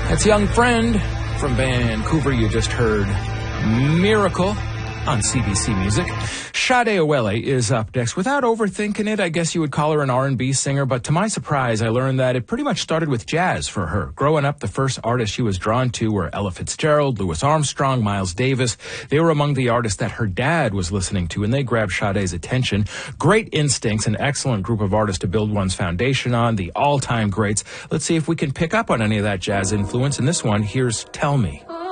That's Young Friend from Vancouver. You just heard Miracle on CBC Music. Sade Owele is up next. Without overthinking it, I guess you would call her an R&B singer, but to my surprise, I learned that it pretty much started with jazz for her. Growing up, the first artists she was drawn to were Ella Fitzgerald, Louis Armstrong, Miles Davis. They were among the artists that her dad was listening to, and they grabbed Sade's attention. Great instincts, an excellent group of artists to build one's foundation on, the all-time greats. Let's see if we can pick up on any of that jazz influence. In this one, here's Tell Me.